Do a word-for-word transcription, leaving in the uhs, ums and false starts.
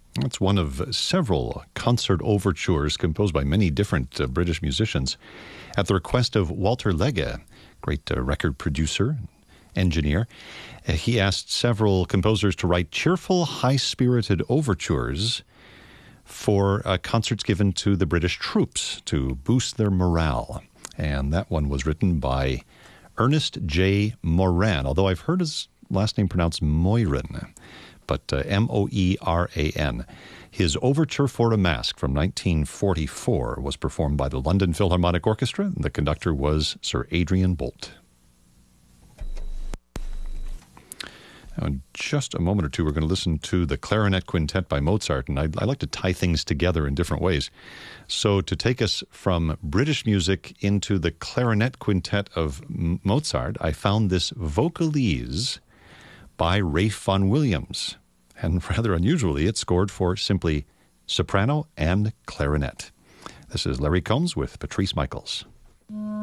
It's one of several concert overtures composed by many different uh, British musicians at the request of Walter Legge, great uh, record producer, engineer. Uh, he asked several composers to write cheerful, high-spirited overtures for uh, concerts given to the British troops to boost their morale. And that one was written by Ernest J. Moran, although I've heard his last name pronounced Moiran, but uh, M O E R A N. His Overture for a Mask from nineteen forty-four was performed by the London Philharmonic Orchestra, and the conductor was Sir Adrian Boult. Now, in just a moment or two, we're going to listen to the Clarinet Quintet by Mozart, and I, I like to tie things together in different ways. So to take us from British music into the Clarinet Quintet of Mozart, I found this Vocalise by Ralph Vaughan Williams. And rather unusually, it's scored for simply soprano and clarinet. This is Larry Combs with Patrice Michaels.